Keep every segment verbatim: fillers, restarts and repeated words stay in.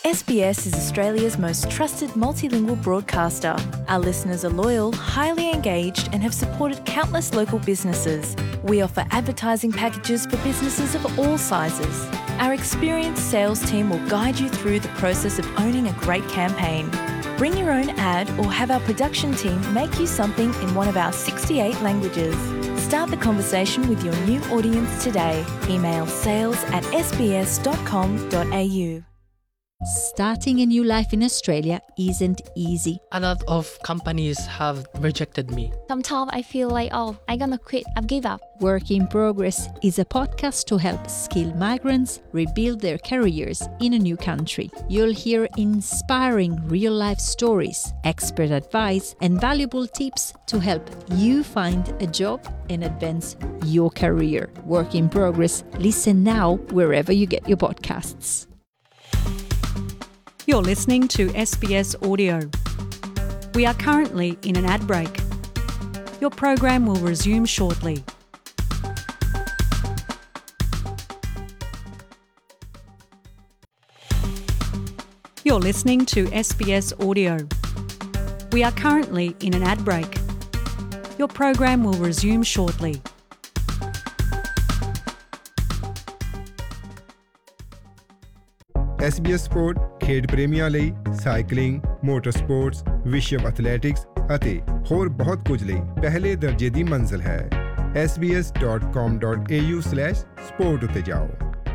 S B S is Australia's most trusted multilingual broadcaster. Our listeners are loyal, highly engaged, and have supported countless local businesses. We offer advertising packages for businesses of all sizes. Our experienced sales team will guide you through the process of owning a great campaign. Bring your own ad or have our production team make you something in one of our sixty-eight languages. Start the conversation with your new audience today. Email sales at s b s dot com dot a u. Starting a new life in Australia isn't easy. A lot of companies have rejected me. Sometimes I feel like, oh, I'm gonna quit, I've give up. Work in Progress is a podcast to help skilled migrants rebuild their careers in a new country. You'll hear inspiring real-life stories, expert advice, and valuable tips to help you find a job and advance your career. Work in Progress. Listen now wherever you get your podcasts. You're listening to S B S Audio. We are currently in an ad break. Your program will resume shortly. You're listening to S B S Audio. We are currently in an ad break. Your program will resume shortly. S B S Sport ਖੇਡ ਪ੍ਰੇਮੀਆਂ ਲਈ cycling, motor sports, ਵਿਸ਼ਵ athletics ਅਤੇ ਹੋਰ ਬਹੁਤ ਕੁਝ ਲਈ ਪਹਿਲੇ ਦਰਜੇ ਦੀ ਮੰਜ਼ਿਲ ਹੈ। s b s dot com dot a u slash sport ਉੱਤੇ ਜਾਓ।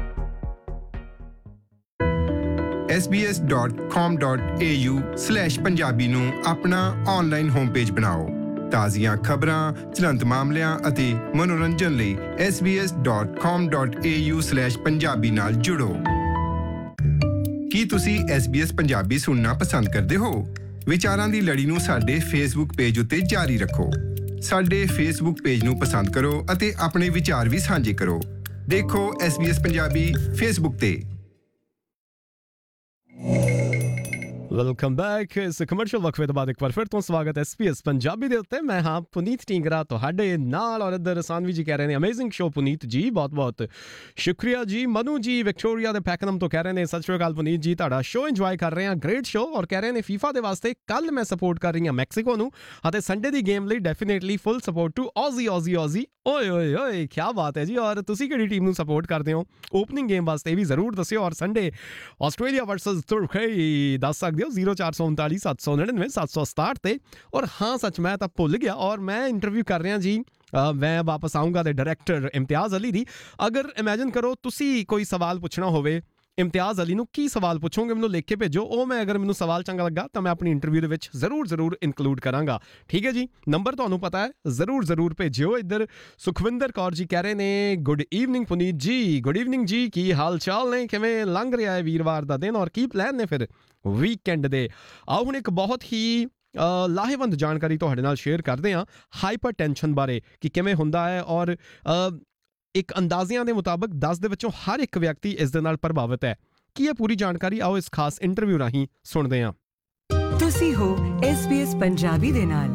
s b s dot com dot a u slash Punjabi ਨੂੰ ਆਪਣਾ ਆਨਲਾਈਨ ਹੋਮ ਪੇਜ ਬਣਾਓ। ਤਾਜ਼ੀਆਂ ਖਬਰਾਂ, ਚਲੰਤ ਮਾਮਲਿਆਂ ਅਤੇ ਮਨੋਰੰਜਨ ਲਈ s b s dot com dot a u slash Punjabi ਨਾਲ ਜੁੜੋ। ਕੀ ਤੁਸੀਂ S B S ਪੰਜਾਬੀ ਸੁਣਨਾ ਪਸੰਦ ਕਰਦੇ ਹੋ? ਵਿਚਾਰਾਂ ਦੀ ਲੜੀ ਨੂੰ ਸਾਡੇ ਫੇਸਬੁੱਕ ਪੇਜ ਉੱਤੇ ਜਾਰੀ ਰੱਖੋ। ਸਾਡੇ ਫੇਸਬੁੱਕ ਪੇਜ ਨੂੰ ਪਸੰਦ ਕਰੋ ਅਤੇ ਆਪਣੇ ਵਿਚਾਰ ਵੀ ਸਾਂਝੇ ਕਰੋ। ਦੇਖੋ S B S Punjabi Facebook ਤੇ। Welcome back. ਇਸ ਕਮਰਸ਼ੀਅਲ ਵਕਫੇ ਤੋਂ ਬਾਅਦ ਇੱਕ ਵਾਰ ਫਿਰ ਤੋਂ ਸਵਾਗਤ ਹੈ S B S ਪੰਜਾਬੀ ਦੇ ਉੱਤੇ। ਮੈਂ ਹਾਂ ਪੁਨੀਤ ਢੀਂਗਰਾ ਤੁਹਾਡੇ ਨਾਲ, ਔਰ ਇੱਧਰ ਸਾਨਵੀ ਜੀ ਕਹਿ ਰਹੇ ਨੇ ਅਮੇਜ਼ਿੰਗ ਸ਼ੋ ਪੁਨੀਤ ਜੀ, ਬਹੁਤ ਬਹੁਤ ਸ਼ੁਕਰੀਆ ਜੀ। ਮਨੂ ਜੀ ਵਿਕਟੋਰੀਆ ਦੇ ਪੈਕਨਮ ਤੋਂ ਕਹਿ ਰਹੇ ਨੇ ਸਤਿ ਸ਼੍ਰੀ ਅਕਾਲ ਪੁਨੀਤ ਜੀ, ਤੁਹਾਡਾ ਸ਼ੋ ਇੰਜੋਏ ਕਰ ਰਹੇ ਹਾਂ, ਗ੍ਰੇਟ ਸ਼ੋ। ਔਰ ਕਹਿ ਰਹੇ ਨੇ ਫੀਫਾ ਦੇ ਵਾਸਤੇ ਕੱਲ ਮੈਂ ਸਪੋਰਟ ਕਰ ਰਹੀ ਹਾਂ ਮੈਕਸੀਕੋ ਨੂੰ ਅਤੇ ਸੰਡੇ ਦੀ ਗੇਮ ਲਈ ਡੈਫੀਨੇਟਲੀ ਫੁੱਲ ਸਪੋਰਟ ਟੂ ਆਜ਼ੀ ਆਜ਼ੀ ਆਜ਼ੀ। ਓਏ ਓਏ ਓਏ ਕਿਆ ਬਾਤ ਹੈ ਜੀ। ਔਰ ਤੁਸੀਂ ਕਿਹੜੀ ਟੀਮ ਨੂੰ ਸਪੋਰਟ ਕਰਦੇ ਹੋ ਓਪਨਿੰਗ ਗੇਮ ਵਾਸਤੇ ਵੀ ਜ਼ਰੂਰ ਦੱਸਿਓ। ਔਰ ਸੰਡੇ ਆਸਟ੍ਰੇਲੀਆ ਵਰਸਸ ਤੁਰਕੀ ਦੱਸ ਸਕਦੇ ਹੋ ਜ਼ੀਰੋ ਚਾਰ ਸੌ ਉਨਤਾਲੀ ਸੱਤ ਸੌ ਨੜਿਨਵੇਂ ਸੱਤ ਸੌ ਸਤਾਹਠ ਤੇ। ਔਰ ਹਾਂ ਸੱਚ ਮੈਂ ਤਾਂ ਭੁੱਲ ਗਿਆ, ਔਰ ਮੈਂ ਇੰਟਰਵਿਊ ਕਰ ਰਿਹਾ ਜੀ, ਮੈਂ ਵਾਪਸ ਆਊਂਗਾ ਤੇ ਡਾਇਰੈਕਟਰ ਇਮਤਿਆਜ਼ ਅਲੀ ਦੀ। ਅਗਰ ਇਮੈਜਿਨ ਕਰੋ ਤੁਸੀਂ ਕੋਈ ਸਵਾਲ ਪੁੱਛਣਾ ਹੋਵੇ ਇਮਤਿਆਜ਼ ਅਲੀ ਨੂੰ, ਕੀ ਸਵਾਲ ਪੁੱਛੋਗੇ ਮੈਨੂੰ ਲਿਖ ਕੇ ਭੇਜੋ। ਉਹ ਮੈਂ ਅਗਰ ਮੈਨੂੰ ਸਵਾਲ ਚੰਗਾ ਲੱਗਾ ਤਾਂ ਮੈਂ ਆਪਣੀ ਇੰਟਰਵਿਊ ਦੇ ਵਿੱਚ ਜ਼ਰੂਰ ਜ਼ਰੂਰ ਇਨਕਲੂਡ ਕਰਾਂਗਾ। ਠੀਕ ਹੈ ਜੀ, ਨੰਬਰ ਤੁਹਾਨੂੰ ਪਤਾ ਹੈ, ਜ਼ਰੂਰ ਜ਼ਰੂਰ ਭੇਜਿਓ। ਇੱਧਰ ਸੁਖਵਿੰਦਰ ਕੌਰ ਜੀ ਕਹਿ ਰਹੇ ਨੇ ਗੁੱਡ ਈਵਨਿੰਗ ਪੁਨੀਤ ਜੀ। ਗੁੱਡ ਈਵਨਿੰਗ ਜੀ, ਕੀ ਹਾਲ ਚਾਲ ਨੇ, ਕਿਵੇਂ ਲੰਘ ਰਿਹਾ ਹੈ ਵੀਰਵਾਰ ਦਾ ਦਿਨ, ਔਰ ਕੀ ਪਲਾਨ ਨੇ ਫਿਰ ਵੀਕਐਂਡ ਦੇ। ਆਓ ਹੁਣ ਇੱਕ ਬਹੁਤ ਹੀ ਲਾਹੇਵੰਦ ਜਾਣਕਾਰੀ ਤੁਹਾਡੇ ਨਾਲ ਸ਼ੇਅਰ ਕਰਦੇ ਹਾਂ ਹਾਈਪਰ ਟੈਨਸ਼ਨ ਬਾਰੇ, ਕਿ ਕਿਵੇਂ ਹੁੰਦਾ ਹੈ। ਔਰ ਇੱਕ ਅੰਦਾਜ਼ਿਆਂ ਦੇ ਮੁਤਾਬਕ ਦਸ ਦੇ ਵਿੱਚੋਂ ਹਰ ਇੱਕ ਵਿਅਕਤੀ ਇਸ ਦੇ ਨਾਲ ਪ੍ਰਭਾਵਿਤ ਹੈ। ਕੀ ਇਹ ਪੂਰੀ ਜਾਣਕਾਰੀ ਆਓ ਇਸ ਖਾਸ ਇੰਟਰਵਿਊ ਰਾਹੀਂ ਸੁਣਦੇ ਹਾਂ। ਤੁਸੀਂ ਹੋ S B S ਪੰਜਾਬੀ ਦੇ ਨਾਲ।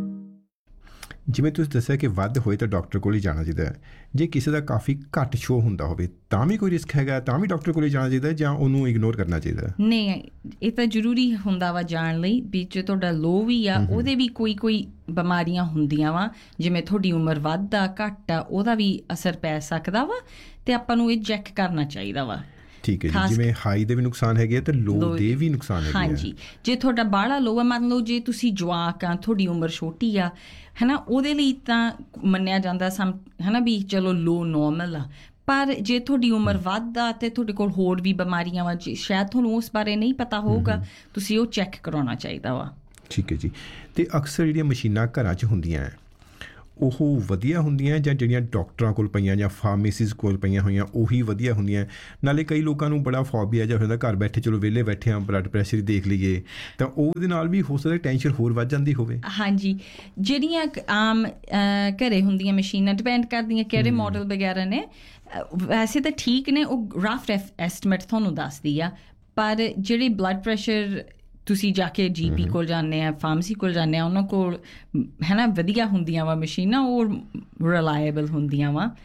ਜਿਵੇਂ ਤੁਸੀਂ ਦੱਸਿਆ ਕਿ ਵੱਧ ਹੋਏ ਤਾਂ ਡਾਕਟਰ ਕੋਲ ਹੀ ਜਾਣਾ ਚਾਹੀਦਾ ਹੈ। ਜੇ ਕਿਸੇ ਦਾ ਕਾਫੀ ਘੱਟ ਸ਼ੋਅ ਹੁੰਦਾ ਹੋਵੇ ਤਾਂ ਵੀ ਕੋਈ ਰਿਸਕ ਹੈਗਾ, ਤਾਂ ਵੀ ਡਾਕਟਰ ਕੋਲ ਹੀ ਜਾਣਾ ਚਾਹੀਦਾ ਜਾਂ ਉਹਨੂੰ ਇਗਨੋਰ ਕਰਨਾ ਚਾਹੀਦਾ? ਨਹੀਂ, ਇਹ ਤਾਂ ਜ਼ਰੂਰੀ ਹੁੰਦਾ ਵਾ ਜਾਣ ਲਈ ਵੀ ਜੇ ਤੁਹਾਡਾ ਲੋ ਵੀ ਆ ਉਹਦੇ ਵੀ ਕੋਈ ਕੋਈ ਬਿਮਾਰੀਆਂ ਹੁੰਦੀਆਂ ਵਾ, ਜਿਵੇਂ ਤੁਹਾਡੀ ਉਮਰ ਵੱਧ ਆ ਘੱਟ ਆ ਉਹਦਾ ਵੀ ਅਸਰ ਪੈ ਸਕਦਾ ਵਾ, ਅਤੇ ਆਪਾਂ ਨੂੰ ਇਹ ਚੈੱਕ ਕਰਨਾ ਚਾਹੀਦਾ ਵਾ। ਠੀਕ ਹੈ ਜੀ, ਜਿਵੇਂ ਹਾਈ ਦੇ ਵੀ ਨੁਕਸਾਨ ਹੈਗੇ ਤੇ ਲੋ ਦੇ ਵੀ ਨੁਕਸਾਨ ਹੈਗੇ। ਹਾਂਜੀ, ਜੇ ਤੁਹਾਡਾ ਬਾਹਲਾ ਲੋ ਆ, ਮੰਨ ਲਓ ਜੇ ਤੁਸੀਂ ਜਵਾਕ ਆ, ਤੁਹਾਡੀ ਉਮਰ ਛੋਟੀ ਆ, ਹੈ ਨਾ, ਉਹਦੇ ਲਈ ਤਾਂ ਮੰਨਿਆ ਜਾਂਦਾ ਸਮ ਹੈ ਨਾ ਵੀ ਚਲੋ ਲੋ ਨੋਰਮਲ ਆ। ਪਰ ਜੇ ਤੁਹਾਡੀ ਉਮਰ ਵੱਧ ਆ ਅਤੇ ਤੁਹਾਡੇ ਕੋਲ ਹੋਰ ਵੀ ਬਿਮਾਰੀਆਂ ਵਾ, ਸ਼ਾਇਦ ਤੁਹਾਨੂੰ ਉਸ ਬਾਰੇ ਨਹੀਂ ਪਤਾ ਹੋਊਗਾ, ਤੁਸੀਂ ਉਹ ਚੈੱਕ ਕਰਾਉਣਾ ਚਾਹੀਦਾ ਵਾ। ਠੀਕ ਹੈ ਜੀ। ਅਤੇ ਅਕਸਰ ਜਿਹੜੀਆਂ ਮਸ਼ੀਨਾਂ ਘਰਾਂ 'ਚ ਹੁੰਦੀਆਂ ਹੈ ਉਹ ਵਧੀਆ ਹੁੰਦੀਆਂ ਜਾਂ ਜਿਹੜੀਆਂ ਡਾਕਟਰਾਂ ਕੋਲ ਪਈਆਂ ਜਾਂ ਫਾਰਮੇਸੀਜ਼ ਕੋਲ ਪਈਆਂ ਹੋਈਆਂ ਉਹੀ ਵਧੀਆ ਹੁੰਦੀਆਂ? ਨਾਲੇ ਕਈ ਲੋਕਾਂ ਨੂੰ ਬੜਾ ਫੋਬੀਆ ਜਿਹਾ ਹੁੰਦਾ, ਘਰ ਬੈਠੇ ਚਲੋ ਵਿਹਲੇ ਬੈਠੇ ਹਾਂ ਬਲੱਡ ਪ੍ਰੈਸ਼ਰ ਹੀ ਦੇਖ ਲਈਏ, ਤਾਂ ਉਹਦੇ ਨਾਲ ਵੀ ਹੋ ਸਕਦਾ ਟੈਨਸ਼ਨ ਹੋਰ ਵੱਧ ਜਾਂਦੀ ਹੋਵੇ। ਹਾਂਜੀ, ਜਿਹੜੀਆਂ ਆਮ ਘਰੇ ਹੁੰਦੀਆਂ ਮਸ਼ੀਨਾਂ ਡਿਪੈਂਡ ਕਰਦੀਆਂ ਕਿਹੜੇ ਮਾਡਲ ਵਗੈਰਾ ਨੇ, ਵੈਸੇ ਤਾਂ ਠੀਕ ਨੇ, ਉਹ ਰਫ ਐਸਟੀਮੇਟ ਤੁਹਾਨੂੰ ਦੱਸਦੀ ਆ। ਪਰ ਜਿਹੜੀ ਬਲੱਡ ਪ੍ਰੈਸ਼ਰ ਤੁਸੀਂ ਜਾ ਕੇ ਜੀ ਪੀ ਕੋਲ ਜਾਂਦੇ ਆ, ਫਾਰਮੇਸੀ ਕੋਲ ਜਾਂਦੇ ਆ, ਉਹਨਾਂ ਕੋਲ ਹੈ ਨਾ ਵਧੀਆ ਹੁੰਦੀਆਂ ਵਾ ਮਸ਼ੀਨਾਂ, ਉਹ ਰਿਲਾਇਬਲ ਹੁੰਦੀਆਂ ਵਾ।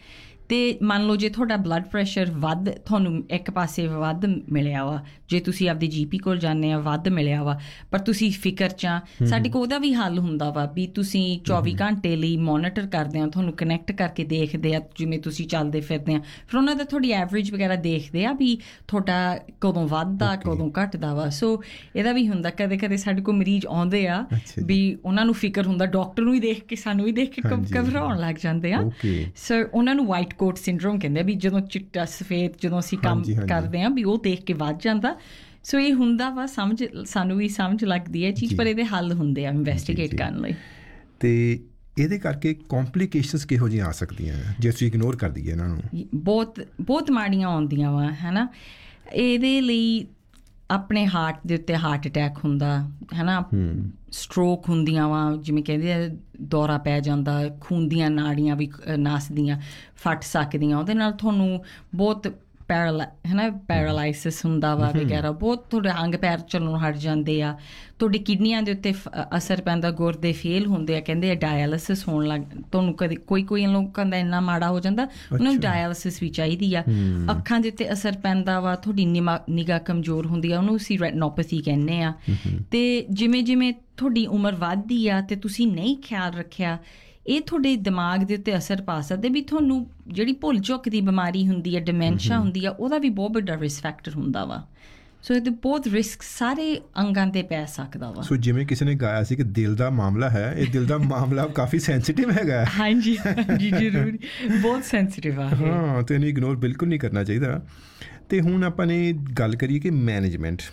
ਤੇ ਮੰਨ ਲਓ ਜੇ ਤੁਹਾਡਾ ਬਲੱਡ ਪ੍ਰੈਸ਼ਰ ਵੱਧ ਤੁਹਾਨੂੰ ਇੱਕ ਪਾਸੇ ਵੱਧ ਮਿਲਿਆ ਵਾ, ਜੇ ਤੁਸੀਂ ਆਪਦੀ ਜੀਪੀ ਕੋਲ ਜਾਂਦੇ ਆ ਵੱਧ ਮਿਲਿਆ ਵਾ, ਪਰ ਤੁਸੀਂ ਫਿਕਰ 'ਚ ਆ, ਸਾਡੇ ਕੋਲ ਉਹਦਾ ਵੀ ਹੱਲ ਹੁੰਦਾ ਵਾ ਵੀ ਤੁਸੀਂ ਚੌਵੀ ਘੰਟੇ ਲਈ ਮੋਨੀਟਰ ਕਰਦੇ ਆ, ਤੁਹਾਨੂੰ ਕਨੈਕਟ ਕਰਕੇ ਦੇਖਦੇ ਆ ਜਿਵੇਂ ਤੁਸੀਂ ਚੱਲਦੇ ਫਿਰਦੇ ਆ, ਫਿਰ ਉਹਨਾਂ ਦਾ ਤੁਹਾਡੀ ਐਵਰੇਜ ਵਗੈਰਾ ਦੇਖਦੇ ਆ ਵੀ ਤੁਹਾਡਾ ਕਦੋਂ ਵੱਧਦਾ ਕਦੋਂ ਘੱਟਦਾ ਵਾ। ਸੋ ਇਹਦਾ ਵੀ ਹੁੰਦਾ, ਕਦੇ ਕਦੇ ਸਾਡੇ ਕੋਲ ਮਰੀਜ਼ ਆਉਂਦੇ ਆ ਵੀ ਉਹਨਾਂ ਨੂੰ ਫਿਕਰ ਹੁੰਦਾ, ਡਾਕਟਰ ਨੂੰ ਵੀ ਦੇਖ ਕੇ ਸਾਨੂੰ ਵੀ ਦੇਖ ਕੇ ਘਬਰਾਉਣ ਲੱਗ ਜਾਂਦੇ ਆ। ਸੋ ਉਹਨਾਂ ਨੂੰ ਵਾਈਟ ਕੋਟ ਸਿੰਡਰੋਮ ਕਹਿੰਦੇ ਆ ਵੀ ਜਦੋਂ ਚਿੱਟਾ ਸਫੇਦ ਜਦੋਂ ਅਸੀਂ ਕੰਮ ਕਰਦੇ ਹਾਂ ਵੀ ਉਹ ਦੇਖ ਕੇ ਵੱਧ ਜਾਂਦਾ। ਸੋ ਇਹ ਹੁੰਦਾ ਵਾ, ਸਮਝ ਸਾਨੂੰ ਵੀ ਸਮਝ ਲੱਗਦੀ ਹੈ ਚੀਜ਼, ਪਰ ਇਹਦੇ ਹੱਲ ਹੁੰਦੇ ਆ ਇਨਵੈਸਟੀਗੇਟ ਕਰਨ ਲਈ। ਤੇ ਇਹਦੇ ਕਰਕੇ ਕੰਪਲੀਕੇਸ਼ਨਸ ਕਿਹੋ ਜਿਹੀਆਂ ਆ ਸਕਦੀਆਂ ਜੇ ਤੁਸੀਂ ਇਗਨੋਰ ਕਰ ਦਈਏ ਇਹਨਾਂ ਨੂੰ? ਬਹੁਤ ਬਹੁਤ ਮਾੜੀਆਂ ਆਉਂਦੀਆਂ ਵਾ, ਹੈ ਨਾ। ਇਹਦੇ ਲਈ ਆਪਣੇ ਹਾਰਟ ਦੇ ਉੱਤੇ ਹਾਰਟ ਅਟੈਕ ਹੁੰਦਾ, ਹੈ ਨਾ, ਸਟਰੋਕ ਹੁੰਦੀਆਂ ਵਾ, ਜਿਵੇਂ ਕਹਿੰਦੇ ਆ ਦੌਰਾ ਪੈ ਜਾਂਦਾ, ਖੂਨ ਦੀਆਂ ਨਾੜੀਆਂ ਵੀ ਨਸ ਦੀਆਂ ਫਟ ਸਕਦੀਆਂ, ਉਹਦੇ ਨਾਲ ਤੁਹਾਨੂੰ ਬਹੁਤ ਪੈਰਾਲਾ ਹੈ ਨਾ ਪੈਰਾਲਾਈਸਿਸ ਹੁੰਦਾ ਵਾ ਵਗੈਰਾ, ਬਹੁਤ ਤੁਹਾਡੇ ਅੰਗ ਪੈਰ ਚੱਲਣੋਂ ਹਟ ਜਾਂਦੇ ਆ, ਤੁਹਾਡੀ ਕਿਡਨੀਆਂ ਦੇ ਉੱਤੇ ਅਸਰ ਪੈਂਦਾ, ਗੁਰਦੇ ਫੇਲ ਹੁੰਦੇ ਆ, ਕਹਿੰਦੇ ਆ ਡਾਇਲਿਸਿਸ ਹੋਣ ਲੱਗ, ਤੁਹਾਨੂੰ ਕਦੇ ਕੋਈ ਕੋਈ ਲੋਕਾਂ ਦਾ ਇੰਨਾ ਮਾੜਾ ਹੋ ਜਾਂਦਾ ਉਹਨਾਂ ਨੂੰ ਡਾਇਲਿਸਿਸ ਵੀ ਚਾਹੀਦੀ ਆ। ਅੱਖਾਂ ਦੇ ਉੱਤੇ ਅਸਰ ਪੈਂਦਾ ਵਾ, ਤੁਹਾਡੀ ਨਿਗਾਹ ਕਮਜ਼ੋਰ ਹੁੰਦੀ ਆ, ਉਹਨੂੰ ਅਸੀਂ ਰੈਟਨੋਪੈਥੀ ਕਹਿੰਦੇ ਆ। ਤੇ ਜਿਵੇਂ ਜਿਵੇਂ ਤੁਹਾਡੀ ਉਮਰ ਵੱਧਦੀ ਆ ਤੇ ਤੁਸੀਂ ਨਹੀਂ ਖਿਆਲ ਰੱਖਿਆ, ਇਹ ਤੁਹਾਡੇ ਦਿਮਾਗ ਦੇ ਉੱਤੇ ਅਸਰ ਪਾ ਸਕਦੇ ਵੀ ਤੁਹਾਨੂੰ ਜਿਹੜੀ ਭੁੱਲ ਚੁੱਕ ਦੀ ਬਿਮਾਰੀ ਹੁੰਦੀ ਹੈ, ਡਿਮੈਂਸ਼ੀਆ ਹੁੰਦੀ ਆ, ਉਹਦਾ ਵੀ ਬਹੁਤ ਵੱਡਾ ਰਿਸਕ ਫੈਕਟਰ ਹੁੰਦਾ ਵਾ। ਸੋ ਇਹਦੇ ਬਹੁਤ ਰਿਸਕ ਸਾਰੇ ਅੰਗਾਂ 'ਤੇ ਪੈ ਸਕਦਾ ਵਾ। ਸੋ ਜਿਵੇਂ ਕਿਸੇ ਨੇ ਗਾਇਆ ਸੀ ਕਿ ਦਿਲ ਦਾ ਮਾਮਲਾ ਹੈ, ਇਹ ਦਿਲ ਦਾ ਮਾਮਲਾ ਕਾਫੀ ਸੈਂਸਿਟਿਵ ਹੈਗਾ। ਹਾਂਜੀ ਹਾਂਜੀ ਜ਼ਰੂਰ, ਬਹੁਤ ਸੈਂਸਿਟਿਵ ਆ। ਹਾਂ, ਤੇ ਇਹਨੂੰ ਇਗਨੋਰ ਬਿਲਕੁਲ ਨਹੀਂ ਕਰਨਾ ਚਾਹੀਦਾ। ਅਤੇ ਹੁਣ ਆਪਾਂ ਨੇ ਗੱਲ ਕਰੀਏ ਕਿ ਮੈਨੇਜਮੈਂਟ,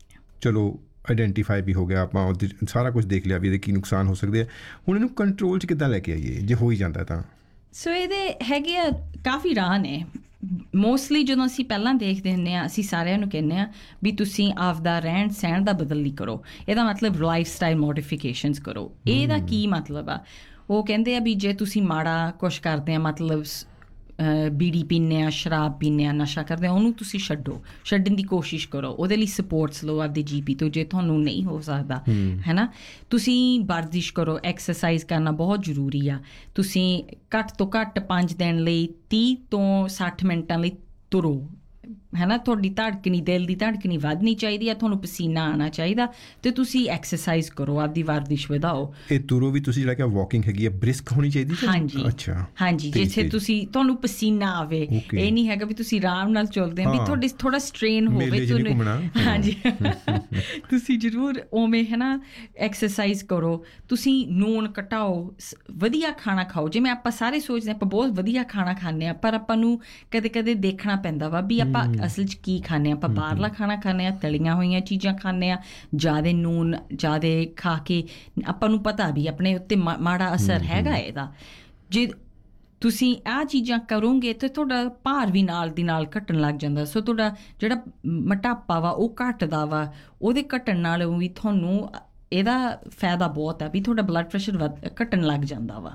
ਚਲੋ ਆਈਡੈਂਟੀਫਾਈ ਵੀ ਹੋ ਗਿਆ, ਆਪਾਂ ਉਹਦੇ ਸਾਰਾ ਕੁਝ ਦੇਖ ਲਿਆ ਵੀ ਇਹਦੇ ਕੀ ਨੁਕਸਾਨ ਹੋ ਸਕਦੇ ਆ, ਹੁਣ ਇਹਨੂੰ ਕੰਟਰੋਲ 'ਚ ਕਿੱਦਾਂ ਲੈ ਕੇ ਆਈਏ ਜੇ ਹੋ ਹੀ ਜਾਂਦਾ ਤਾਂ? ਸੋ ਇਹਦੇ ਹੈਗੇ ਆ ਕਾਫੀ ਰਾਹ ਨੇ। ਮੋਸਟਲੀ ਜਦੋਂ ਅਸੀਂ ਪਹਿਲਾਂ ਦੇਖਦੇ ਹੁੰਦੇ ਹਾਂ, ਅਸੀਂ ਸਾਰਿਆਂ ਨੂੰ ਕਹਿੰਦੇ ਹਾਂ ਵੀ ਤੁਸੀਂ ਆਪਦਾ ਰਹਿਣ ਸਹਿਣ ਦਾ ਬਦਲੀ ਕਰੋ, ਇਹਦਾ ਮਤਲਬ ਲਾਈਫ ਸਟਾਈਲ ਮੋਡੀਫਿਕੇਸ਼ਨਸ ਕਰੋ। ਇਹਦਾ ਕੀ ਮਤਲਬ ਆ? ਉਹ ਕਹਿੰਦੇ ਆ ਵੀ ਜੇ ਤੁਸੀਂ ਮਾੜਾ ਕੁਛ ਕਰਦੇ ਆ, ਮਤਲਬ ਬੀੜੀ ਪੀਂਦੇ ਆ, ਸ਼ਰਾਬ ਪੀਂਦੇ ਆ, ਨਸ਼ਾ ਕਰਦੇ ਆ, ਉਹਨੂੰ ਤੁਸੀਂ ਛੱਡੋ, ਛੱਡਣ ਦੀ ਕੋਸ਼ਿਸ਼ ਕਰੋ, ਉਹਦੇ ਲਈ ਸਪੋਰਟਸ ਲਓ ਆਪਦੀ ਜੀ ਪੀ ਤੋਂ ਜੇ ਤੁਹਾਨੂੰ ਨਹੀਂ ਹੋ ਸਕਦਾ, ਹੈ ਨਾ। ਤੁਸੀਂ ਵਰਜਿਸ਼ ਕਰੋ, ਐਕਸਰਸਾਈਜ਼ ਕਰਨਾ ਬਹੁਤ ਜ਼ਰੂਰੀ ਆ। ਤੁਸੀਂ ਘੱਟ ਤੋਂ ਘੱਟ ਪੰਜ ਦਿਨ ਲਈ ਤੀਹ ਤੋਂ ਸੱਠ ਮਿੰਟਾਂ ਲਈ ਤੁਰੋ, ਹੈ ਨਾ। ਤੁਹਾਡੀ ਧੜਕਣੀ, ਦਿਲ ਦੀ ਧੜਕਣੀ ਵੱਧਣੀ ਚਾਹੀਦੀ ਆ, ਤੁਹਾਨੂੰ ਪਸੀਨਾ ਆਉਣਾ ਚਾਹੀਦਾ, ਅਤੇ ਤੁਸੀਂ ਐਕਸਰਸਾਈਜ਼ ਕਰੋ, ਆਪਦੀ ਵਰਜਿਸ਼ ਵਧਾਓ। ਇਹ ਤੁਰੋ ਵੀ ਤੁਸੀਂ ਜਿਹੜਾ ਕਿ ਵਾਕਿੰਗ ਹੈਗੀ ਆ, ਬ੍ਰਿਸਕ ਹੋਣੀ ਚਾਹੀਦੀ? ਹਾਂਜੀ ਅੱਛਾ, ਹਾਂਜੀ, ਜਿੱਥੇ ਤੁਸੀਂ ਤੁਹਾਨੂੰ ਪਸੀਨਾ ਆਵੇ, ਇਹ ਨਹੀਂ ਹੈਗਾ ਵੀ ਤੁਸੀਂ ਆਰਾਮ ਨਾਲ ਚੱਲਦੇ ਵੀ ਤੁਹਾਡੇ ਥੋੜ੍ਹਾ ਸਟ੍ਰੇਨ ਹੋਵੇ ਤੁਹਾਨੂੰ। ਹਾਂਜੀ ਤੁਸੀਂ ਜ਼ਰੂਰ ਉਵੇਂ, ਹੈ ਨਾ, ਐਕਸਰਸਾਈਜ਼ ਕਰੋ। ਤੁਸੀਂ ਨੂਣ ਘਟਾਓ, ਵਧੀਆ ਖਾਣਾ ਖਾਓ। ਜਿਵੇਂ ਆਪਾਂ ਸਾਰੇ ਸੋਚਦੇ ਆਪਾਂ ਬਹੁਤ ਵਧੀਆ ਖਾਣਾ ਖਾਂਦੇ ਹਾਂ, ਪਰ ਆਪਾਂ ਨੂੰ ਕਦੇ ਕਦੇ ਦੇਖਣਾ ਪੈਂਦਾ ਵਾ ਵੀ ਆਪਾਂ ਅਸਲ 'ਚ ਕੀ ਖਾਂਦੇ ਹਾਂ। ਆਪਾਂ ਬਾਹਰਲਾ ਖਾਣਾ ਖਾਂਦੇ ਹਾਂ, ਤਲੀਆਂ ਹੋਈਆਂ ਚੀਜ਼ਾਂ ਖਾਂਦੇ ਹਾਂ, ਜ਼ਿਆਦਾ ਨੂਨ ਜ਼ਿਆਦਾ ਖਾ ਕੇ ਆਪਾਂ ਨੂੰ ਪਤਾ ਵੀ ਆਪਣੇ ਉੱਤੇ ਮਾ ਮਾੜਾ ਅਸਰ ਹੈਗਾ ਇਹਦਾ। ਜੇ ਤੁਸੀਂ ਆਹ ਚੀਜ਼ਾਂ ਕਰੋਗੇ ਤਾਂ ਤੁਹਾਡਾ ਭਾਰ ਵੀ ਨਾਲ ਦੀ ਨਾਲ ਘਟਣ ਲੱਗ ਜਾਂਦਾ। ਸੋ ਤੁਹਾਡਾ ਜਿਹੜਾ ਮੋਟਾਪਾ ਵਾ ਉਹ ਘਟਦਾ ਵਾ, ਉਹਦੇ ਘਟਣ ਨਾਲ ਵੀ ਤੁਹਾਨੂੰ ਇਹਦਾ ਫਾਇਦਾ ਬਹੁਤ ਆ ਵੀ ਤੁਹਾਡਾ ਬਲੱਡ ਪ੍ਰੈਸ਼ਰ ਵੱਧ ਘਟਣ ਲੱਗ ਜਾਂਦਾ ਵਾ।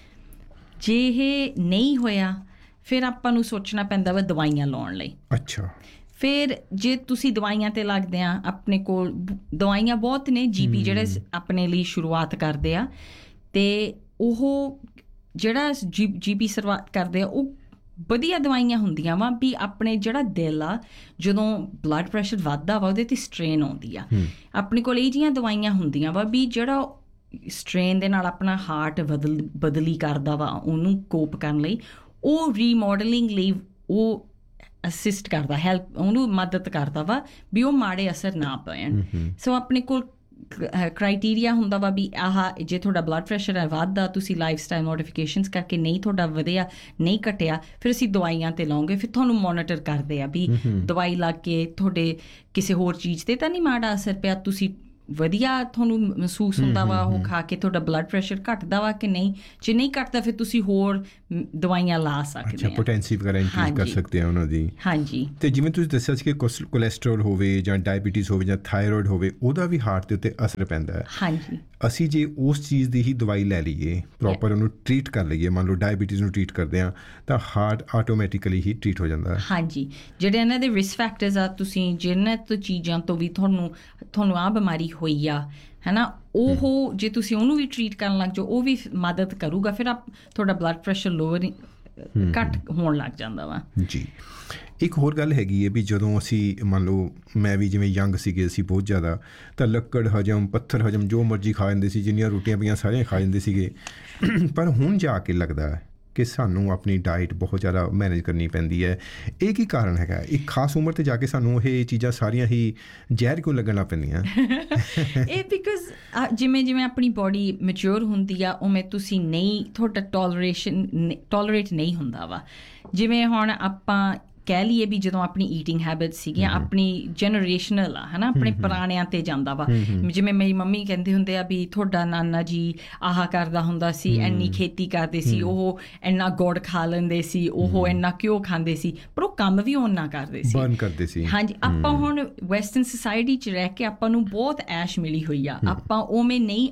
ਜੇ ਇਹ ਨਹੀਂ ਹੋਇਆ ਫਿਰ ਆਪਾਂ ਨੂੰ ਸੋਚਣਾ ਪੈਂਦਾ ਵਾ ਦਵਾਈਆਂ ਲਾਉਣ ਲਈ। ਅੱਛਾ, ਫਿਰ ਜੇ ਤੁਸੀਂ ਦਵਾਈਆਂ 'ਤੇ ਲੱਗਦੇ ਆ, ਆਪਣੇ ਕੋਲ ਦਵਾਈਆਂ ਬਹੁਤ ਨੇ, ਜੀ ਪੀ ਜਿਹੜੇ ਆਪਣੇ ਲਈ ਸ਼ੁਰੂਆਤ ਕਰਦੇ ਆ, ਅਤੇ ਉਹ ਜਿਹੜਾ ਜੀ ਜੀ ਪੀ ਸ਼ੁਰੂਆਤ ਕਰਦੇ ਆ ਉਹ ਵਧੀਆ ਦਵਾਈਆਂ ਹੁੰਦੀਆਂ ਵਾ ਵੀ ਆਪਣੇ ਜਿਹੜਾ ਦਿਲ ਆ, ਜਦੋਂ ਬਲੱਡ ਪ੍ਰੈਸ਼ਰ ਵੱਧਦਾ ਵਾ ਉਹਦੇ 'ਤੇ ਸਟ੍ਰੇਨ ਆਉਂਦੀ ਆ। ਆਪਣੇ ਕੋਲ ਇਹ ਜਿਹੀਆਂ ਦਵਾਈਆਂ ਹੁੰਦੀਆਂ ਵਾ ਵੀ ਜਿਹੜਾ ਸਟ੍ਰੇਨ ਦੇ ਨਾਲ ਆਪਣਾ ਹਾਰਟ ਬਦਲ ਬਦਲੀ ਕਰਦਾ ਵਾ, ਉਹਨੂੰ ਕੋਪ ਕਰਨ ਲਈ, ਉਹ ਰੀਮੋਡਲਿੰਗ ਲਈ ਉਹ ਅਸਿਸਟ ਕਰਦਾ, ਹੈਲਪ, ਉਹਨੂੰ ਮਦਦ ਕਰਦਾ ਵਾ ਵੀ ਉਹ ਮਾੜੇ ਅਸਰ ਨਾ ਪੈਣ। ਸੋ ਆਪਣੇ ਕੋਲ ਕ੍ਰਾਈਟੀਰੀਆ ਹੁੰਦਾ ਵਾ ਵੀ ਆਹ ਜੇ ਤੁਹਾਡਾ ਬਲੱਡ ਪ੍ਰੈਸ਼ਰ ਹੈ ਵੱਧਦਾ, ਤੁਸੀਂ ਲਾਈਫ ਸਟਾਈਲ ਮੋਡੀਫਿਕੇਸ਼ਨਸ ਕਰਕੇ ਨਹੀਂ ਤੁਹਾਡਾ ਵਧਿਆ, ਨਹੀਂ ਘਟਿਆ, ਫਿਰ ਅਸੀਂ ਦਵਾਈਆਂ 'ਤੇ ਲਾਉਂਗੇ। ਫਿਰ ਤੁਹਾਨੂੰ ਮੋਨੀਟਰ ਕਰਦੇ ਆ ਵੀ ਦਵਾਈ ਲੱਗ ਕੇ ਤੁਹਾਡੇ ਕਿਸੇ ਹੋਰ ਚੀਜ਼ 'ਤੇ ਤਾਂ ਨਹੀਂ ਮਾੜਾ ਅਸਰ ਪਿਆ, ਤੁਸੀਂ ਵਧੀਆ ਤੁਹਾਨੂੰ ਮਹਿਸੂਸ ਹੁੰਦਾ ਵਾ ਉਹ ਖਾ ਕੇ, ਤੁਹਾਡਾ ਬਲੱਡ ਪ੍ਰੈਸ਼ਰ ਘੱਟਦਾ ਵਾ ਕਿ ਨਹੀਂ। ਜੇ ਨਹੀਂ ਘੱਟਦਾ ਫਿਰ ਤੁਸੀਂ ਹੋਰ ਦਵਾਈਆਂ ਲਾ ਸਕਦੇ ਆ, ਪੋਟੈਂਸੀ ਵਗੈਰਾ ਇਨਕਰੀਜ਼ ਕਰ ਸਕਦੇ ਆ ਉਹਨਾਂ ਦੀ। ਹਾਂਜੀ, ਅਤੇ ਜਿਵੇਂ ਤੁਸੀਂ ਦੱਸਿਆ ਸੀ ਕਿ ਕੋਲੈਸਟਰੋਲ ਹੋਵੇ ਜਾਂ ਡਾਇਬਟੀਜ਼ ਹੋਵੇ ਜਾਂ ਥਾਇਰੋਇਡ ਹੋਵੇ, ਉਹਦਾ ਵੀ ਹਾਰਟ ਦੇ ਉੱਤੇ ਅਸਰ ਪੈਂਦਾ ਹੈ। ਹਾਂਜੀ, ਅਸੀਂ ਜੇ ਉਸ ਚੀਜ਼ ਦੀ ਹੀ ਦਵਾਈ ਲੈ ਲਈਏ, ਪ੍ਰੋਪਰ ਉਹਨੂੰ ਟਰੀਟ ਕਰ ਲਈਏ, ਮੰਨ ਲਓ ਡਾਇਬਟੀਜ਼ ਨੂੰ ਟਰੀਟ ਕਰਦੇ ਹਾਂ, ਤਾਂ ਹਾਰਟ ਆਟੋਮੈਟਿਕਲੀ ਹੀ ਟਰੀਟ ਹੋ ਜਾਂਦਾ ਹੈ। ਹਾਂਜੀ, ਜਿਹੜੇ ਇਹਨਾਂ ਦੇ ਰਿਸਕ ਫੈਕਟਰਸ ਆ, ਤੁਸੀਂ ਜਿਹਨਾਂ ਤੋਂ ਚੀਜ਼ਾਂ ਤੋਂ ਵੀ ਤੁਹਾਨੂੰ ਤੁਹਾਨੂੰ ਆਹ ਬਿਮਾਰੀ ਹੋਈ ਆ, ਹੈ ਨਾ, ਉਹ ਜੇ ਤੁਸੀਂ ਉਹਨੂੰ ਵੀ ਟਰੀਟ ਕਰਨ ਲੱਗ ਜਾਓ, ਉਹ ਵੀ ਮਦਦ ਕਰੂਗਾ। ਫਿਰ ਆਪ ਤੁਹਾਡਾ ਬਲੱਡ ਪ੍ਰੈਸ਼ਰ ਲੋਅਰ ਘੱਟ ਹੋਣ ਲੱਗ ਜਾਂਦਾ ਵਾ ਜੀ। ਇੱਕ ਹੋਰ ਗੱਲ ਹੈਗੀ ਹੈ ਵੀ ਜਦੋਂ ਅਸੀਂ ਮੰਨ ਲਓ ਮੈਂ ਵੀ ਜਿਵੇਂ ਯੰਗ ਸੀਗੇ ਅਸੀਂ ਬਹੁਤ ਜ਼ਿਆਦਾ ਤਾਂ ਲੱਕੜ ਹਜਮ ਪੱਥਰ ਹਜਮ ਜੋ ਮਰਜ਼ੀ ਖਾ ਜਾਂਦੇ ਸੀ, ਜਿੰਨੀਆਂ ਰੋਟੀਆਂ ਪਈਆਂ ਸਾਰੀਆਂ ਖਾ ਜਾਂਦੇ ਸੀਗੇ। ਪਰ ਹੁਣ ਜਾ ਕੇ ਲੱਗਦਾ ਕਿ ਸਾਨੂੰ ਆਪਣੀ ਡਾਈਟ ਬਹੁਤ ਜ਼ਿਆਦਾ ਮੈਨੇਜ ਕਰਨੀ ਪੈਂਦੀ ਹੈ। ਇਹ ਕੀ ਕਾਰਨ ਹੈਗਾ? ਇੱਕ ਖਾਸ ਉਮਰ 'ਤੇ ਜਾ ਕੇ ਸਾਨੂੰ ਇਹ ਚੀਜ਼ਾਂ ਸਾਰੀਆਂ ਹੀ ਜ਼ਹਿਰ ਕਿਉਂ ਲੱਗਣ ਲੱਗ ਪੈਂਦੀਆਂ? ਇਹ ਬਿਕੋਜ਼ ਜਿਵੇਂ ਜਿਵੇਂ ਆਪਣੀ ਬੋਡੀ ਮੈਚਿਓਰ ਹੁੰਦੀ ਆ ਉਵੇਂ ਤੁਸੀਂ ਨਹੀਂ ਤੁਹਾਡਾ ਟੋਲਰੇਸ਼ਨ ਟੋਲਰੇਟ ਨਹੀਂ ਹੁੰਦਾ ਵਾ। ਜਿਵੇਂ ਹੁਣ ਆਪਾਂ ਕਹਿ ਲਈਏ ਵੀ ਜਦੋਂ ਆਪਣੀ ਈਟਿੰਗ ਹੈਬਿਟ ਸੀਗੀਆਂ ਆਪਣੀ ਜਨਰੇਸ਼ਨਲ ਆ ਹੈ ਨਾ, ਆਪਣੇ ਪੁਰਾਣਿਆਂ 'ਤੇ ਜਾਂਦਾ ਵਾ। ਜਿਵੇਂ ਮੇਰੀ ਮੰਮੀ ਕਹਿੰਦੇ ਹੁੰਦੇ ਆ ਵੀ ਤੁਹਾਡਾ ਨਾਨਾ ਜੀ ਆਹ ਕਰਦਾ ਹੁੰਦਾ ਸੀ, ਇੰਨੀ ਖੇਤੀ ਕਰਦੇ ਸੀ, ਉਹ ਇੰਨਾ ਗੁੜ ਖਾ ਲੈਂਦੇ ਸੀ, ਉਹ ਇੰਨਾ ਘਿਓ ਖਾਂਦੇ ਸੀ, ਪਰ ਉਹ ਕੰਮ ਵੀ ਓਨਾ ਕਰਦੇ ਸੀ, ਬਰਨ ਕਰਦੇ ਸੀ। ਹਾਂਜੀ, ਆਪਾਂ ਹੁਣ ਵੈਸਟਰਨ ਸੁਸਾਇਟੀ 'ਚ ਰਹਿ ਕੇ ਆਪਾਂ ਨੂੰ ਬਹੁਤ ਐਸ਼ ਮਿਲੀ ਹੋਈ ਆ, ਆਪਾਂ ਉਵੇਂ ਨਹੀਂ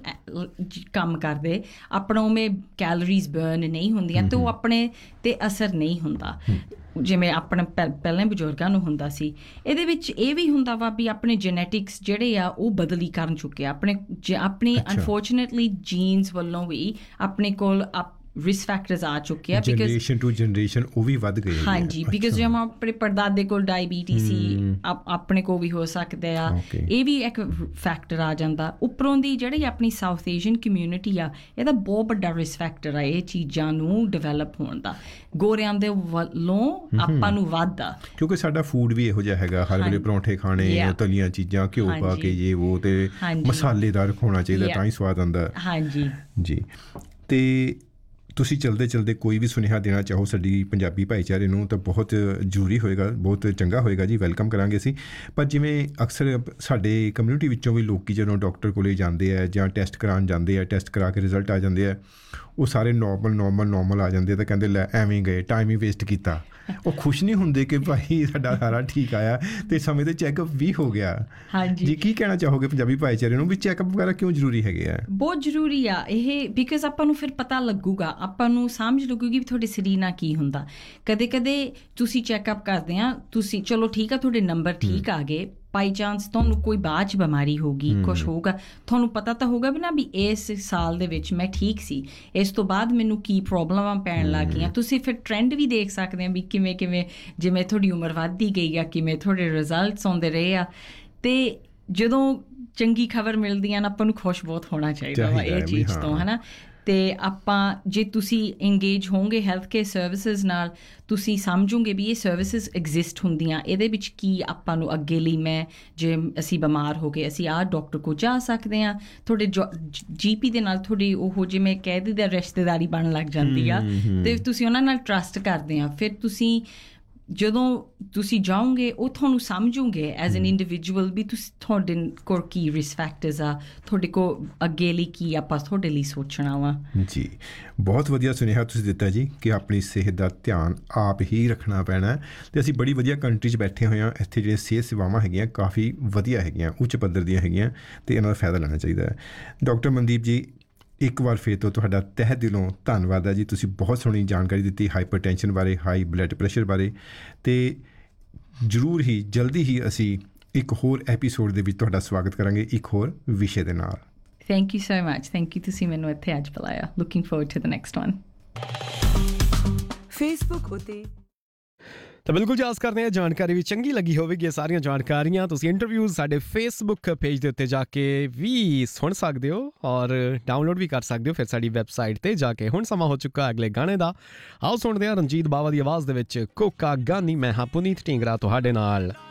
ਕੰਮ ਕਰਦੇ, ਆਪਣਾ ਉਵੇਂ ਕੈਲੋਰੀਜ਼ ਬਰਨ ਨਹੀਂ ਹੁੰਦੀਆਂ ਅਤੇ ਉਹ ਆਪਣੇ 'ਤੇ ਅਸਰ ਨਹੀਂ ਹੁੰਦਾ ਜਿਵੇਂ ਆਪਣੇ ਪਹਿ ਪਹਿਲਾਂ ਬਜ਼ੁਰਗਾਂ ਨੂੰ ਹੁੰਦਾ ਸੀ। ਇਹਦੇ ਵਿੱਚ ਇਹ ਵੀ ਹੁੰਦਾ ਵਾ ਵੀ ਆਪਣੇ ਜੈਨੇਟਿਕਸ ਜਿਹੜੇ ਆ ਉਹ ਬਦਲੀ ਕਰਨ ਚੁੱਕੇ ਆ ਆਪਣੇ ਆਪਣੇ ਅਨਫੋਰਚੂਨੇਟਲੀ ਜੀਨਸ ਵੱਲੋਂ ਵੀ ਆਪਣੇ ਕੋਲ ਰਿਸਕ ਫੈਕਟਰਸ ਆ ਚੁੱਕੇ ਆ, ਜਨਰੇਸ਼ਨ ਟੂ ਜਨਰੇਸ਼ਨ ਉਹ ਵੀ ਵੱਧ ਗਏ। ਹਾਂਜੀ, ਬਿਕਾਜ਼ ਜਿਵੇਂ ਆਪਣੇ ਪੜਦਾਦੇ ਕੋਲ ਡਾਇਬੀਟੀਜ਼ ਸੀ, ਆਪਣੇ ਕੋਲ ਵੀ ਹੋ ਸਕਦਾ ਆ, ਇਹ ਵੀ ਇੱਕ ਫੈਕਟਰ ਆ ਜਾਂਦਾ। ਉੱਪਰੋਂ ਦੀ ਜਿਹੜੀ ਆਪਣੀ ਸਾਊਥ ਏਸ਼ੀਅਨ ਕਮਿਊਨਿਟੀ ਆ ਇਹਦਾ ਬਹੁਤ ਵੱਡਾ ਰਿਸਕ ਫੈਕਟਰ ਆ ਇਹ ਚੀਜ਼ਾਂ ਨੂੰ ਡਿਵੈਲਪ ਹੋਣ ਦਾ, ਗੋਰਿਆਂ ਦੇ ਵੱਲੋਂ ਆਪਾਂ ਨੂੰ ਵੱਧ ਆ, ਕਿਉਂਕਿ ਸਾਡਾ ਫੂਡ ਵੀ ਇਹੋ ਜਿਹਾ ਹੈਗਾ, ਹਰ ਵੇਲੇ ਪਰੌਂਠੇ ਖਾਣੇ, ਤਲੀਆਂ ਚੀਜ਼ਾਂ, ਘਿਓ ਪਾ ਕੇ ਜੇ ਉਹ ਤੇ ਮਸਾਲੇਦਾਰ ਹੋਣਾ ਚਾਹੀਦਾ ਤਾਂ ਹੀ ਸਵਾਦ ਆਉਂਦਾ। ਹਾਂਜੀ ਜੀ। ਤੇ ਤੁਸੀਂ ਚਲਦੇ ਚਲਦੇ ਕੋਈ ਵੀ ਸੁਨੇਹਾ ਦੇਣਾ ਚਾਹੋ ਸਾਡੀ ਪੰਜਾਬੀ ਭਾਈਚਾਰੇ ਨੂੰ ਤਾਂ ਬਹੁਤ ਜ਼ਰੂਰੀ ਹੋਏਗਾ, ਬਹੁਤ ਚੰਗਾ ਹੋਏਗਾ ਜੀ, ਵੈਲਕਮ ਕਰਾਂਗੇ ਅਸੀਂ। ਪਰ ਜਿਵੇਂ ਅਕਸਰ ਸਾਡੇ ਕਮਿਊਨਿਟੀ ਵਿੱਚੋਂ ਵੀ ਲੋਕ ਜਦੋਂ ਡਾਕਟਰ ਕੋਲ ਜਾਂਦੇ ਆ ਜਾਂ ਟੈਸਟ ਕਰਾਉਣ ਜਾਂਦੇ ਆ, ਟੈਸਟ ਕਰਾ ਕੇ ਰਿਜ਼ਲਟ ਆ ਜਾਂਦੇ ਆ, ਉਹ ਸਾਰੇ ਨੋਰਮਲ ਨੋਰਮਲ ਨੋਰਮਲ ਆ ਜਾਂਦੇ ਤਾਂ ਕਹਿੰਦੇ ਲੈ ਐਵੇਂ ਗਏ, ਟਾਈਮ ਹੀ ਵੇਸਟ ਕੀਤਾ। ਉਹ ਖੁਸ਼ ਨਹੀਂ ਹੁੰਦੇ ਕਿ ਭਾਈ ਸਾਡਾ ਸਾਰਾ ਠੀਕ ਆਇਆ ਅਤੇ ਸਮੇਂ 'ਤੇ ਚੈੱਕਅਪ ਵੀ ਹੋ ਗਿਆ। ਹਾਂਜੀ ਜੀ, ਕੀ ਕਹਿਣਾ ਚਾਹੋਗੇ ਪੰਜਾਬੀ ਭਾਈਚਾਰੇ ਨੂੰ ਵੀ ਚੈੱਕਅਪ ਵਗੈਰਾ ਕਿਉਂ ਜ਼ਰੂਰੀ ਹੈਗੇ ਆ? ਬਹੁਤ ਜ਼ਰੂਰੀ ਆ ਇਹ, ਬਿਕਾਜ਼ ਆਪਾਂ ਨੂੰ ਫਿਰ ਪਤਾ ਲੱਗੂਗਾ, ਆਪਾਂ ਨੂੰ ਸਮਝ ਲੱਗੂਗੀ ਵੀ ਤੁਹਾਡੇ ਸਰੀਰ ਨਾਲ ਕੀ ਹੁੰਦਾ। ਕਦੇ ਕਦੇ ਤੁਸੀਂ ਚੈੱਕਅਪ ਕਰਦੇ ਆ, ਤੁਸੀਂ ਚਲੋ ਠੀਕ ਆ ਤੁਹਾਡੇ ਨੰਬਰ ਠੀਕ ਆ ਗਏ, ਬਾਈ ਚਾਂਸ ਤੁਹਾਨੂੰ ਕੋਈ ਬਾਅਦ 'ਚ ਬਿਮਾਰੀ ਹੋਊਗੀ, ਕੁਛ ਹੋਊਗਾ, ਤੁਹਾਨੂੰ ਪਤਾ ਤਾਂ ਹੋਊਗਾ ਵੀ ਨਾ ਵੀ ਇਸ ਸਾਲ ਦੇ ਵਿੱਚ ਮੈਂ ਠੀਕ ਸੀ, ਇਸ ਤੋਂ ਬਾਅਦ ਮੈਨੂੰ ਕੀ ਪ੍ਰੋਬਲਮਾਂ ਪੈਣ ਲੱਗ ਗਈਆਂ। ਤੁਸੀਂ ਫਿਰ ਟਰੈਂਡ ਵੀ ਦੇਖ ਸਕਦੇ ਆ ਵੀ ਕਿਵੇਂ ਕਿਵੇਂ ਜਿਵੇਂ ਤੁਹਾਡੀ ਉਮਰ ਵੱਧਦੀ ਗਈ ਆ ਕਿਵੇਂ ਤੁਹਾਡੇ ਰਿਜ਼ਲਟਸ ਆਉਂਦੇ ਰਹੇ ਆ। ਅਤੇ ਜਦੋਂ ਚੰਗੀ ਖਬਰ ਮਿਲਦੀ ਆ ਨਾ ਆਪਾਂ ਨੂੰ ਖੁਸ਼ ਬਹੁਤ ਹੋਣਾ ਚਾਹੀਦਾ ਵਾ ਇਹ ਚੀਜ਼ ਤੋਂ, ਹੈ ਨਾ। ਅਤੇ ਆਪਾਂ ਜੇ ਤੁਸੀਂ ਇੰਗੇਜ ਹੋਵੋਗੇ ਹੈਲਥ ਕੇਅਰ ਸਰਵਿਸਿਜ਼ ਨਾਲ, ਤੁਸੀਂ ਸਮਝੋਗੇ ਵੀ ਇਹ ਸਰਵਿਸਿਜ਼ ਐਗਜ਼ਿਸਟ ਹੁੰਦੀਆਂ, ਇਹਦੇ ਵਿੱਚ ਕੀ ਆਪਾਂ ਨੂੰ ਅੱਗੇ ਲਈ ਮੈਂ ਜੇ ਅਸੀਂ ਬਿਮਾਰ ਹੋ ਗਏ ਅਸੀਂ ਆਹ ਡਾਕਟਰ ਕੋਲ ਜਾ ਸਕਦੇ ਹਾਂ। ਤੁਹਾਡੇ ਜੋ ਜੀ ਪੀ ਦੇ ਨਾਲ ਤੁਹਾਡੀ ਉਹ ਜਿਵੇਂ ਕਹਿ ਦਿੰਦੇ ਰਿਸ਼ਤੇਦਾਰੀ ਬਣਨ ਲੱਗ ਜਾਂਦੀ ਆ ਅਤੇ ਤੁਸੀਂ ਉਹਨਾਂ ਨਾਲ ਟਰੱਸਟ ਕਰਦੇ ਆ। ਫਿਰ ਤੁਸੀਂ ਜਦੋਂ ਤੁਸੀਂ ਜਾਓਗੇ ਉਹ ਤੁਹਾਨੂੰ ਸਮਝੋਗੇ ਐਜ਼ ਐਨ ਇੰਡੀਵਿਜੂਅਲ ਵੀ ਤੁਸੀਂ ਤੁਹਾਡੇ ਕੋਲ ਕੀ ਰਿਸਕ ਫੈਕਟਰਸ ਆ, ਤੁਹਾਡੇ ਕੋਲ ਅੱਗੇ ਲਈ ਕੀ ਆਪਾਂ ਤੁਹਾਡੇ ਲਈ ਸੋਚਣਾ ਵਾ। ਜੀ, ਬਹੁਤ ਵਧੀਆ ਸੁਨੇਹਾ ਤੁਸੀਂ ਦਿੱਤਾ ਜੀ ਕਿ ਆਪਣੀ ਸਿਹਤ ਦਾ ਧਿਆਨ ਆਪ ਹੀ ਰੱਖਣਾ ਪੈਣਾ। ਅਤੇ ਅਸੀਂ ਬੜੀ ਵਧੀਆ ਕੰਟਰੀ 'ਚ ਬੈਠੇ ਹੋਏ ਹਾਂ, ਇੱਥੇ ਜਿਹੜੀਆਂ ਸਿਹਤ ਸੇਵਾਵਾਂ ਹੈਗੀਆਂ ਕਾਫੀ ਵਧੀਆ ਹੈਗੀਆਂ, ਉੱਚ ਪੱਧਰ ਦੀਆਂ ਹੈਗੀਆਂ ਅਤੇ ਇਹਨਾਂ ਦਾ ਫਾਇਦਾ ਲੈਣਾ ਚਾਹੀਦਾ ਹੈ। ਡਾਕਟਰ ਮਨਦੀਪ ਜੀ, ਇੱਕ ਵਾਰ ਫਿਰ ਤੋਂ ਤੁਹਾਡਾ ਤਹਿ ਦਿਲੋਂ ਧੰਨਵਾਦ ਹੈ ਜੀ, ਤੁਸੀਂ ਬਹੁਤ ਸੋਹਣੀ ਜਾਣਕਾਰੀ ਦਿੱਤੀ ਹਾਈਪਰ ਟੈਂਸ਼ਨ ਬਾਰੇ, ਹਾਈ ਬਲੱਡ ਪ੍ਰੈਸ਼ਰ ਬਾਰੇ। ਅਤੇ ਜ਼ਰੂਰ ਹੀ ਜਲਦੀ ਹੀ ਅਸੀਂ ਇੱਕ ਹੋਰ ਐਪੀਸੋਡ ਦੇ ਵਿੱਚ ਤੁਹਾਡਾ ਸਵਾਗਤ ਕਰਾਂਗੇ ਇੱਕ ਹੋਰ ਵਿਸ਼ੇ ਦੇ ਨਾਲ। Thank you so much, thank you, ਤੁਸੀਂ ਮੈਨੂੰ ਇੱਥੇ ਅੱਜ ਬੁਲਾਇਆ। Looking forward to the next one. Facebook ਉਤੇ ਤਾਂ ਬਿਲਕੁਲ ਜੀ ਆਸ ਕਰਦੇ ਹਾਂ ਜਾਣਕਾਰੀ ਵੀ ਚੰਗੀ ਲੱਗੀ ਹੋਵੇਗੀ। ਇਹ ਸਾਰੀਆਂ ਜਾਣਕਾਰੀਆਂ ਤੁਸੀਂ ਇੰਟਰਵਿਊਜ਼ ਸਾਡੇ ਫੇਸਬੁੱਕ ਪੇਜ ਦੇ ਉੱਤੇ ਜਾ ਕੇ ਵੀ ਸੁਣ ਸਕਦੇ ਹੋ ਔਰ ਡਾਊਨਲੋਡ ਵੀ ਕਰ ਸਕਦੇ ਹੋ ਫਿਰ ਸਾਡੀ ਵੈਬਸਾਈਟ 'ਤੇ ਜਾ ਕੇ। ਹੁਣ ਸਮਾਂ ਹੋ ਚੁੱਕਾ ਅਗਲੇ ਗਾਣੇ ਦਾ, ਆਓ ਸੁਣਦੇ ਹਾਂ ਰਣਜੀਤ ਬਾਵਾ ਦੀ ਆਵਾਜ਼ ਦੇ ਵਿੱਚ ਕੋਕਾ ਗਾਨੀ। ਮੈਂ ਹਾਂ ਪੁਨੀਤ ਢੀਂਗਰਾ ਤੁਹਾਡੇ ਨਾਲ।